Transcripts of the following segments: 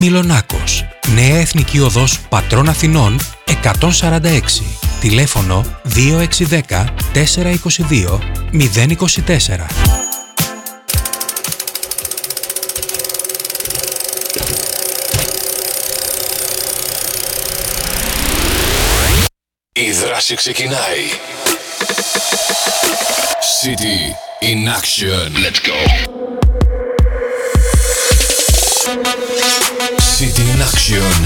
Μιλονάκος. Νέα Εθνική Οδός Πατρών Αθηνών 146. Τηλέφωνο 2610 422 024. Η δράση ξεκινάει. City in action. Let's go. City in action.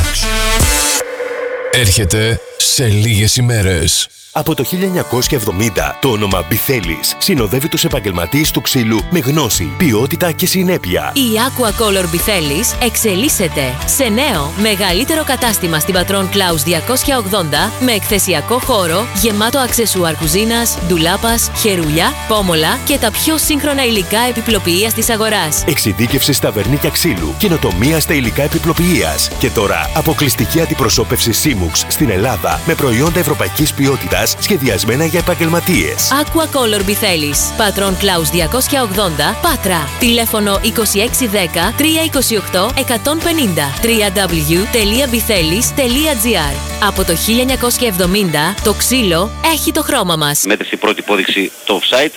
Έρχεται σε λίγες ημέρες. Από το 1970 το όνομα Μπιθέλης συνοδεύει τους επαγγελματίες του ξύλου με γνώση, ποιότητα και συνέπεια. Η Aquacolor Μπιθέλης εξελίσσεται σε νέο, μεγαλύτερο κατάστημα στην Πατρών Κλάους 280 με εκθεσιακό χώρο γεμάτο αξεσουάρ κουζίνας, ντουλάπας, χερούλια, πόμολα και τα πιο σύγχρονα υλικά επιπλοποιείας της αγοράς. Εξειδίκευση στα βερνίκια ξύλου, καινοτομία στα υλικά επιπλοποιείας και τώρα αποκλειστική αντιπροσώπευση Simux στην Ελλάδα με προϊόντα ευρωπαϊκής ποιότητας σχεδιασμένα για επαγγελματίες. Aquacolor Μπιθέλης, Πατρών Κλάους 280, Πάτρα. Τηλέφωνο 2610 328 150. www.bithelis.gr. Από το 1970 το ξύλο έχει το χρώμα μας. Μέτρησε η πρώτη υπόδειξη το offside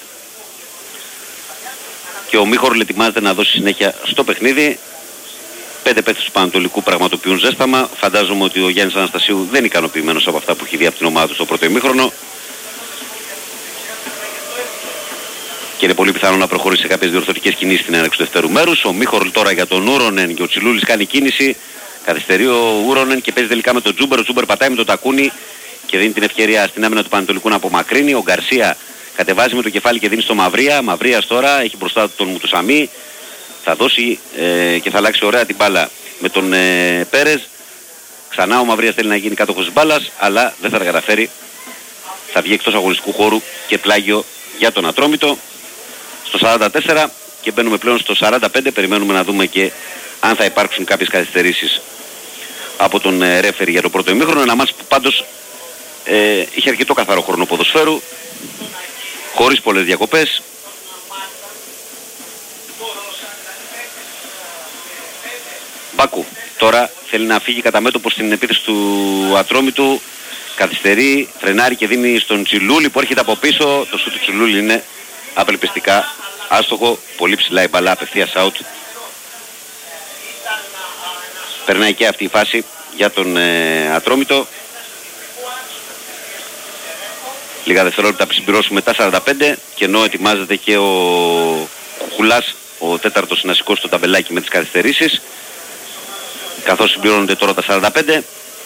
και ο Μίχορλ ετοιμάζεται να δώσει συνέχεια στο παιχνίδι. 5 παίκτες του Πανατολικού πραγματοποιούν ζέσταμα. Φαντάζομαι ότι ο Γιάννης Αναστασίου δεν είναι ικανοποιημένος από αυτά που έχει δει από την ομάδα του στο πρώτο ημίχρονο. Και είναι πολύ πιθανό να προχωρήσει σε κάποιες διορθωτικές κινήσεις στην έναρξη του δεύτερου μέρους. Ο Μίχορλ τώρα για τον Ούρονεν και ο Τσιλούλης κάνει κίνηση. Καθυστερεί ο Ούρονεν και παίζει τελικά με τον Τζούμπερ. Ο Τζούμπερ πατάει με τον Τακούνι και δίνει την ευκαιρία στην άμυνα του Πανατολικού να απομακρύνει. Ο Γκαρσία κατεβάζει με το κεφάλι και δίνει στο Μαυρία. Μαυρίας τώρα έχει μπροστά του τον Μουτουσαμί. Θα δώσει και θα αλλάξει ωραία την μπάλα με τον Πέρες. Ξανά ο Μαυρίας θέλει να γίνει κάτοχος της μπάλας, αλλά δεν θα τα καταφέρει. Θα βγει εκτός αγωνιστικού χώρου και πλάγιο για τον Ατρόμητο. Στο 44 και μπαίνουμε πλέον στο 45. Περιμένουμε να δούμε και αν θα υπάρξουν κάποιες καθυστερήσεις από τον ρέφερη για το πρώτο ημίχρονο. Ένα μάτς που πάντως είχε αρκετό καθαρό χρόνο ποδοσφαίρου, χωρίς πολλές διακοπές. Μπάκου τώρα θέλει να φύγει κατά μέτωπο στην επίθεση του Ατρόμητου. Καθυστερεί, φρενάρει και δίνει στον Τσιλούλη που έρχεται από πίσω. Το σούτ του Τσιλούλη είναι απελπιστικά άστοχο. Πολύ ψηλά η μπαλά, απευθείας out. Περνάει και αυτή η φάση για τον Ατρόμητο. Λίγα δευτερόλεπτα που συμπληρώσουμε τα 45 και ενώ ετοιμάζεται και ο Κουκουλάς, ο τέταρτος συνασικός στο ταμπελάκι με τις καθυστερήσεις. Καθώς συμπληρώνονται τώρα τα 45,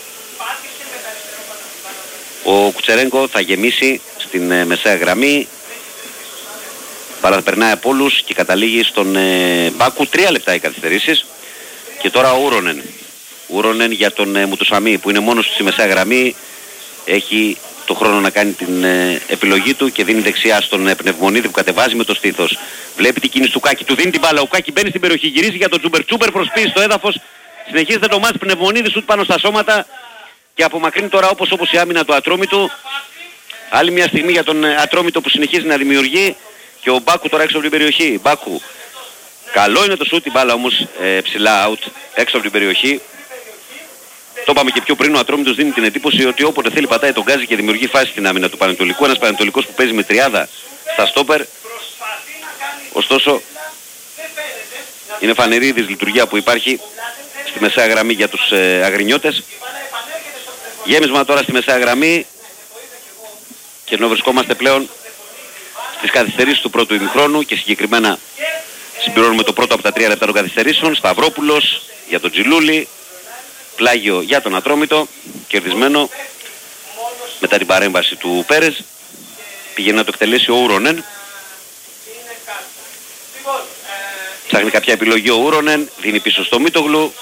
ο Κουτσερέγκο θα γεμίσει στην μεσαία γραμμή. Περνάει από όλους και καταλήγει στον Μπάκου. 3 λεπτά οι καθυστερήσεις. Και τώρα ο Ούρονεν για τον Μουτουσαμί που είναι μόνος του στη μεσαία γραμμή. Έχει το χρόνο να κάνει την επιλογή του και δίνει δεξιά στον Πνευμονίδη που κατεβάζει με το στήθος. Βλέπει την κίνηση του Κάκη, του δίνει την μπάλα. Ο Κάκη μπαίνει στην περιοχή, γυρίζει για τον Τζούμπερ. Τζούμπερ προσποιεί στο έδαφος. Συνεχίζεται το μάτς, Πνευμονίδη σουτ πάνω στα σώματα και απομακρύνει τώρα όπως η άμυνα του Ατρόμητου. Άλλη μια στιγμή για τον Ατρόμητο που συνεχίζει να δημιουργεί και ο Μπάκου τώρα έξω από την περιοχή. Μπάκου, καλό είναι το σουτ, την μπάλα όμως ψηλά out έξω από την περιοχή. Το είπαμε και πιο πριν, ο Ατρόμητος δίνει την εντύπωση ότι όποτε θέλει πατάει τον γκάζι και δημιουργεί φάση στην άμυνα του Πανετολικού. Ένας Πανετολικός που παίζει με τριάδα στα στόπερ. Ωστόσο είναι φανερή η δυσλειτουργία που υπάρχει στη μεσαία γραμμή για τους αγρινιώτες. Γέμισμα τώρα στη μεσαία γραμμή και ενώ βρισκόμαστε πλέον στις καθυστερήσεις του πρώτου ημιχρόνου και συγκεκριμένα συμπληρώνουμε το πρώτο από τα 3 λεπτά των καθυστερήσεων. Σταυρόπουλος για τον Τζιλούλη, πλάγιο για τον Ατρόμητο, κερδισμένο μετά την παρέμβαση του Πέρες. Πήγαινε να το εκτελέσει ο Ούρονεν. Ψάχνει κάποια επιλογή ο Ούρονεν, δίνει πίσω στο Μίτογλου.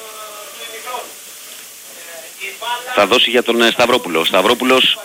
Θα δώσει για τον Σταυρόπουλο. Ο Σταυρόπουλος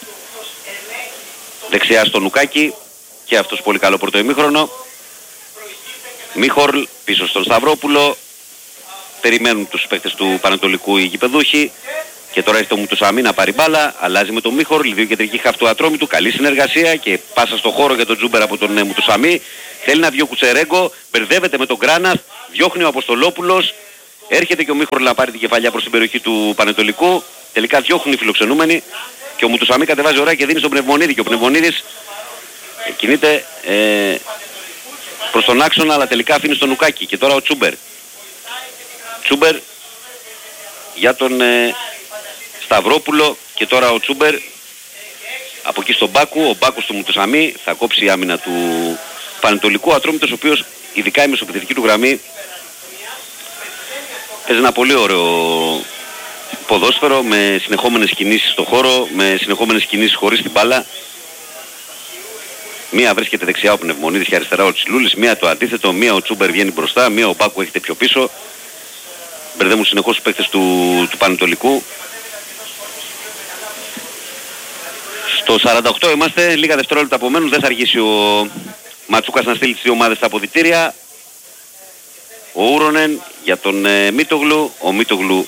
δεξιά στο Νουκάκι και αυτός πολύ καλό πρώτο ημίχρονο. Μίχορλ πίσω στον Σταυρόπουλο. Περιμένουν τους παίκτες του Πανατολικού οι γηπεδούχοι. Και τώρα έχει το Μουτουσαμί να πάρει μπάλα. Αλλάζει με τον Μίχορλ, δύο κεντρική χαφ του Ατρόμητου. Καλή συνεργασία και πάσα στο χώρο για τον Τζούμπερ από τον Μουτουσαμί. Θέλει να βγει ο Κουτσερέγκο, μπερδεύεται με τον Γκράναθ, διώχνει ο Αποστολόπουλος. Έρχεται και ο Μίχορ να πάρει την κεφαλιά προς την περιοχή του Πανετολικού. Τελικά διώχνουν οι φιλοξενούμενοι και ο Μουτουσαμί κατεβάζει ωραία και δίνει στον Πνευμονίδη. Και ο Πνευμονίδης κινείται προς τον άξονα, αλλά τελικά αφήνει στον Ουκάκη. Και τώρα ο Τσούμπερ. Τσούμπερ για τον Σταυρόπουλο. Και τώρα ο Τσούμπερ από εκεί στον Μπάκου. Ο Μπάκος του Μουτουσαμί θα κόψει η άμυνα του Πανετολικού. Ατρόμητος, ο οποίος ειδικά η μεσοπαιδευτική του γραμμή παίζει ένα πολύ ωραίο ποδόσφαιρο με συνεχόμενες κινήσεις στο χώρο, με συνεχόμενες κινήσεις χωρίς την μπάλα. Μία βρίσκεται δεξιά ο Πνευμονίδης και αριστερά ο Τσιλούλης, μία το αντίθετο, μία ο Τσούμπερ βγαίνει μπροστά, μία ο Μπάκου έχετε πιο πίσω. Μπερδεύουν συνεχώς τους παίκτες του Πανετολικού. Στο 48 είμαστε, λίγα δευτερόλεπτα απομένουν, δεν θα αργήσει ο Ματσούκας να στείλει τις δύο ομάδες στα αποδυτήρια. Ο Ούρονεν για τον Μίτογλου, ο Μίτογλου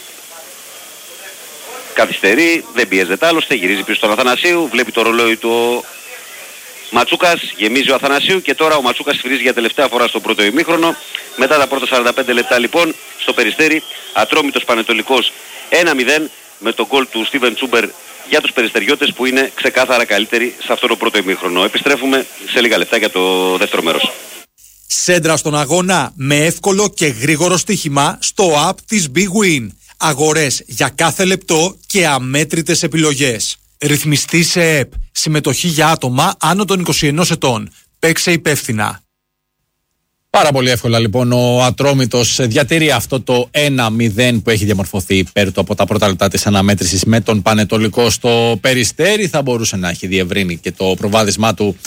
καθυστερεί, δεν πιέζεται άλλωστε, γυρίζει πίσω στον Αθανασίου, βλέπει το ρολόι του Ματσούκας, γεμίζει ο Αθανασίου και τώρα ο Ματσούκας σφυρίζει για τελευταία φορά στο πρώτο ημίχρονο. Μετά τα πρώτα 45 λεπτά λοιπόν στο Περιστέρι, Ατρόμητος Πανετολικός 1-0 με τον γκολ του Στίβεν Τσούμπερ για τους Περιστεριώτες που είναι ξεκάθαρα καλύτεροι σε αυτό το πρώτο ημίχρονο. Επιστρέφουμε σε λίγα λεπτά για το δεύτερο μέρος. Σέντρα στον αγώνα με εύκολο και γρήγορο στοίχημα στο app της Big Win. Αγορές για κάθε λεπτό και αμέτρητες επιλογές. Ρυθμιστή σε ΕΠ. Συμμετοχή για άτομα άνω των 21 ετών. Παίξε υπεύθυνα. Πάρα πολύ εύκολα λοιπόν ο Ατρόμητος διατηρεί αυτό το 1-0 που έχει διαμορφωθεί υπέρ του από τα πρώτα λεπτά της αναμέτρησης με τον Πανετολικό στο Περιστέρι. Θα μπορούσε να έχει διευρύνει και το προβάδισμά του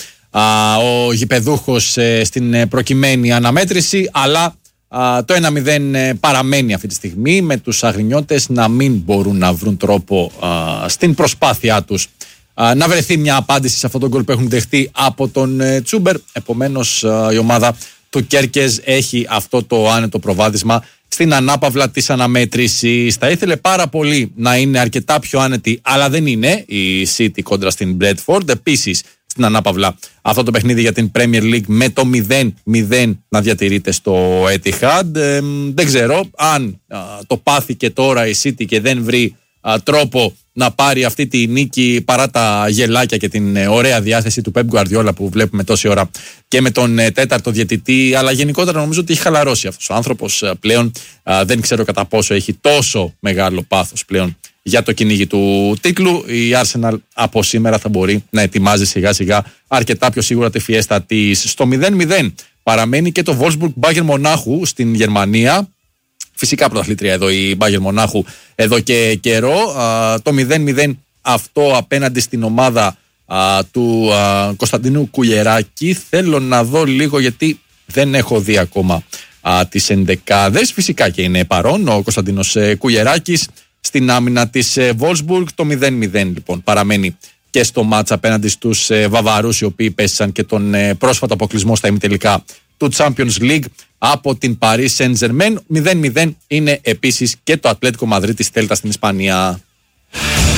ο γηπεδούχος στην προκειμένη αναμέτρηση, αλλά το 1-0 παραμένει αυτή τη στιγμή με τους αγρινιώτες να μην μπορούν να βρουν τρόπο στην προσπάθειά τους να βρεθεί μια απάντηση σε αυτόν τον γκολ που έχουν δεχτεί από τον Τσούμπερ. Επομένως η ομάδα του Κέρκες έχει αυτό το άνετο προβάδισμα στην ανάπαυλα της αναμέτρησης. Θα ήθελε πάρα πολύ να είναι αρκετά πιο άνετη, αλλά δεν είναι η City κόντρα στην Bradford. Επίσης στην ανάπαυλα αυτό το παιχνίδι για την Premier League με το 0-0 να διατηρείται στο Etihad. Δεν ξέρω αν το πάθει και τώρα η City και δεν βρει τρόπο να πάρει αυτή τη νίκη παρά τα γελάκια και την ωραία διάθεση του Pep Guardiola που βλέπουμε τόση ώρα και με τον τέταρτο διαιτητή, αλλά γενικότερα νομίζω ότι έχει χαλαρώσει αυτός ο άνθρωπος πλέον. Δεν ξέρω κατά πόσο έχει τόσο μεγάλο πάθος πλέον για το κυνήγι του τίτλου. Η Arsenal από σήμερα θα μπορεί να ετοιμάζει σιγά σιγά αρκετά πιο σίγουρα τη φιέστα της. Στο 0-0 παραμένει και το Wolfsburg Bayern Μονάχου στην Γερμανία. Φυσικά πρωταθλήτρια εδώ η Bayern Μονάχου εδώ και καιρό. Το 0-0 αυτό απέναντι στην ομάδα του Κωνσταντινού Κουλιεράκη. Θέλω να δω λίγο γιατί δεν έχω δει ακόμα τις ενδεκάδες. Φυσικά και είναι παρόν ο Κωνσταντινός Κουλιεράκης στην άμυνα της Wolfsburg. Το 0-0 λοιπόν παραμένει και στο μάτς απέναντι στους Βαβαρούς, οι οποίοι πέσαν και τον πρόσφατο αποκλεισμό στα ημιτελικά του Champions League από την Paris Saint-Germain. 0-0 είναι επίσης και το Ατλέτικο Μαδρίτης Θέλτα στην Ισπανία.